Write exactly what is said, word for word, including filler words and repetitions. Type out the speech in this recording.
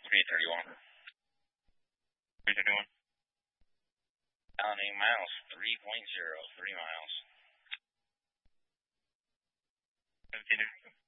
three thirty-one. three thirty-one. Counting miles, three point zero, three miles. Continue.